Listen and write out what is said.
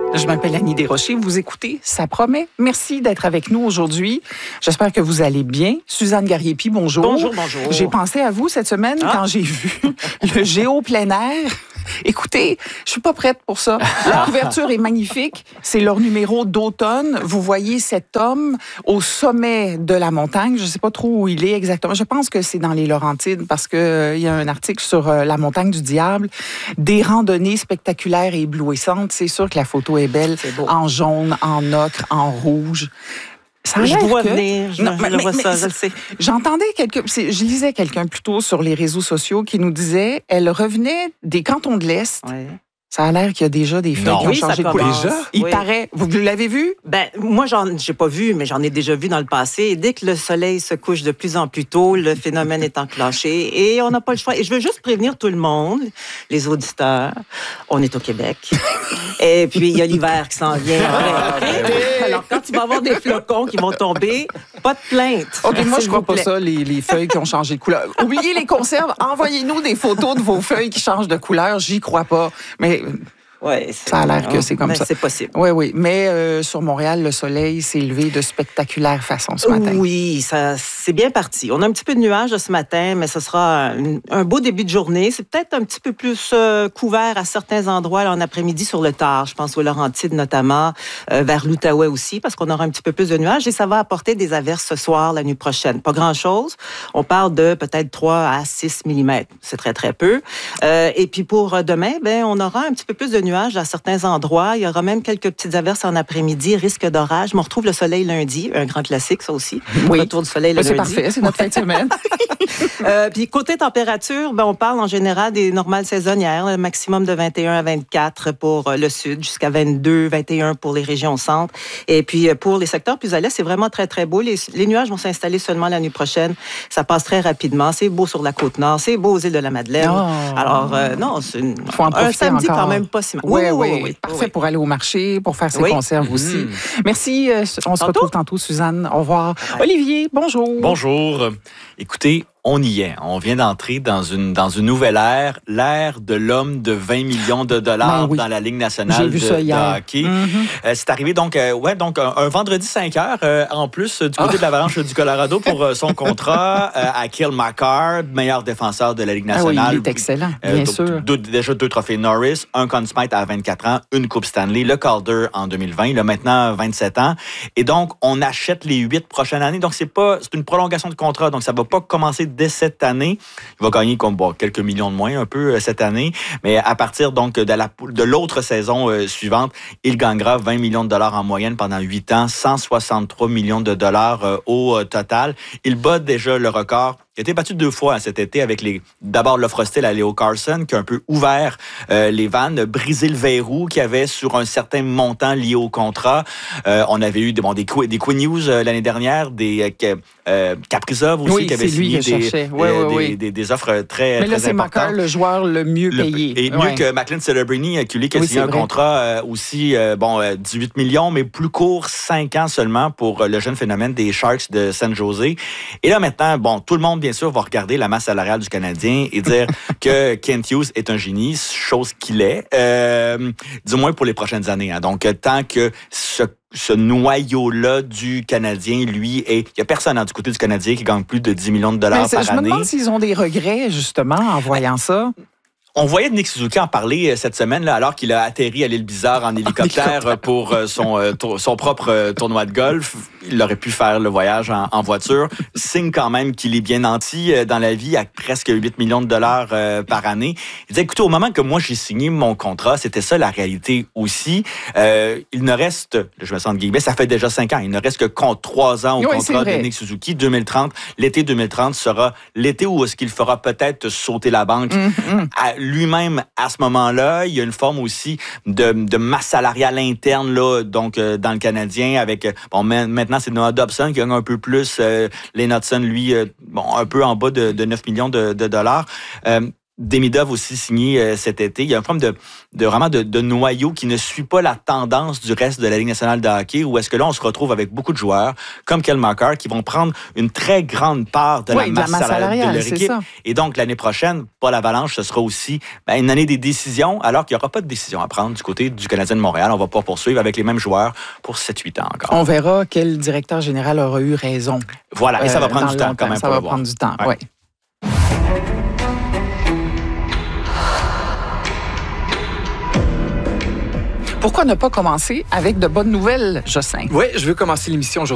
Je m'appelle Annie Desrochers. Vous écoutez Ça promet. Merci d'être avec nous aujourd'hui. J'espère que vous allez bien. Suzanne Gariepi, bonjour. Bonjour. J'ai pensé à vous cette semaine quand j'ai vu le Géo plein air. Écoutez, je suis pas prête pour ça. La couverture est magnifique. C'est leur numéro d'automne. Vous voyez cet homme au sommet de la montagne. Je sais pas trop où il est exactement. Je pense que c'est dans les Laurentides parce que il y a un article sur la montagne du Diable. Des randonnées spectaculaires et éblouissantes. C'est sûr que la photo est belle. En jaune, en ocre, en rouge. Je dois venir, je le vois ça, je le sais. J'entendais je lisais quelqu'un plutôt sur les réseaux sociaux qui nous disait, elle revenait des cantons de l'Est. Ouais. Ça a l'air qu'il y a déjà des feuilles qui ont changé de couleur. Déjà? Il paraît. Vous l'avez vu? Moi, j'ai pas vu, mais j'en ai déjà vu dans le passé. Et dès que le soleil se couche de plus en plus tôt, le phénomène est enclenché et on n'a pas le choix. Et je veux juste prévenir tout le monde, les auditeurs, on est au Québec. Et puis, il y a l'hiver qui s'en vient. Alors, quand il va y avoir des flocons qui vont tomber, pas de plainte. OK, moi, je crois pas ça, les feuilles qui ont changé de couleur. Oubliez les conserves. Envoyez-nous des photos de vos feuilles qui changent de couleur. J'y crois pas. Mais ouais, ça a l'air que c'est comme ça. C'est possible. Oui. Mais sur Montréal, le soleil s'est levé de spectaculaire façon ce matin. Oui, c'est bien parti. On a un petit peu de nuages ce matin, mais ce sera un beau début de journée. C'est peut-être un petit peu plus couvert à certains endroits là, en après-midi sur le tard. Je pense aux Laurentides notamment, vers l'Outaouais aussi, parce qu'on aura un petit peu plus de nuages et ça va apporter des averses ce soir, la nuit prochaine. Pas grand-chose. On parle de peut-être 3 à 6 mm. C'est très, très peu. Et puis pour demain, on aura un petit peu plus de nuages à certains endroits. Il y aura même quelques petites averses en après-midi, risque d'orage. Mais on retrouve le soleil lundi, un grand classique, ça aussi. Oui. Retour du soleil le lundi. C'est parfait, c'est notre fin de semaine. Puis côté température, on parle en général des normales saisonnières, un maximum de 21 à 24 pour le sud, jusqu'à 22, 21 pour les régions centre. Et puis pour les secteurs plus à l'est, c'est vraiment très, très beau. Les nuages vont s'installer seulement la nuit prochaine. Ça passe très rapidement. C'est beau sur la Côte-Nord, c'est beau aux îles de la Madeleine. Oh. Alors, non, c'est un samedi encore. Quand même pas si mal. Oui. Parfait pour aller au marché, pour faire ses conserves aussi. Merci. On se retrouve tantôt, Suzanne. Au revoir. Ouais. Olivier, bonjour. Bonjour. Écoutez, on y est. On vient d'entrer dans une nouvelle ère, l'ère de l'homme de 20 millions de dollars dans la Ligue nationale de hockey. C'est arrivé donc un vendredi 5 heures en plus du côté de l'Avalanche du Colorado pour son contrat à Cale Makar, meilleur défenseur de la Ligue nationale. Oui, il est excellent, bien sûr. Déjà 2 trophées Norris, un Conn Smythe à 24 ans, une Coupe Stanley, le Calder en 2020, il a maintenant 27 ans. Et donc, on achète les 8 prochaines années. Donc, c'est une prolongation de contrat. Donc, ça ne va pas commencer dès cette année. Il va gagner quelques millions de moins un peu cette année, mais à partir donc de l'autre saison suivante, il gagnera 20 millions de dollars en moyenne pendant 8 ans, 163 millions de dollars au total. Il bat déjà le record. Il a été battu 2 fois cet été avec d'abord l'offre hostile à Leo Carlsson qui a un peu ouvert les vannes, brisé le verrou qu'il y avait sur un certain montant lié au contrat. On avait eu des Quinn Hughes l'année dernière, des Kaprizov aussi qui avait signé des offres très Mais là, c'est importantes. Makar, le joueur le mieux payé. Et mieux que Macklin Celebrini, qui a signé un contrat aussi 18 millions, mais plus court, 5 ans seulement pour le jeune phénomène des Sharks de San Jose. Et là maintenant, tout le monde bien sûr va regarder la masse salariale du Canadien et dire que Kent Hughes est un génie, chose qu'il est, du moins pour les prochaines années. Hein. Donc, tant que ce noyau-là du Canadien, lui, il n'y a personne du côté du Canadien qui gagne plus de 10 millions de dollars par année. Je me demande s'ils ont des regrets, justement, en voyant ça. On voyait Nick Suzuki en parler cette semaine, là, alors qu'il a atterri à l'île Bizarre en hélicoptère pour son propre tournoi de golf. Il aurait pu faire le voyage en voiture. Signe quand même qu'il est bien nanti dans la vie à presque 8 millions de dollars par année. Il disait, écoutez, au moment que moi j'ai signé mon contrat, c'était ça la réalité aussi. Il ne reste, je me sens de guillemets, ça fait déjà 5 ans, il ne reste que 3 ans au contrat de Nick Suzuki. 2030, l'été 2030 sera l'été où est-ce qu'il fera peut-être sauter la banque. Lui-même, à ce moment-là, il y a une forme aussi de masse salariale interne là, donc dans le Canadien avec maintenant c'est Noah Dobson qui gagne un peu plus, Lane Hudson lui un peu en bas de 9 millions de dollars. Demi Dove aussi signé cet été. Il y a un problème de noyau qui ne suit pas la tendance du reste de la Ligue nationale de hockey, où est-ce que là, on se retrouve avec beaucoup de joueurs, comme Cale Makar, qui vont prendre une très grande part de la masse salariale de leur équipe. Et donc, l'année prochaine, pour l'Avalanche, ce sera aussi une année des décisions, alors qu'il n'y aura pas de décision à prendre du côté du Canadien de Montréal. On va pas poursuivre avec les mêmes joueurs pour 7-8 ans encore. On verra quel directeur général aura eu raison. Voilà, et ça va prendre du temps quand même. Ça va prendre du temps, oui. Pourquoi ne pas commencer avec de bonnes nouvelles, Jocelyn? Oui, je veux commencer l'émission aujourd'hui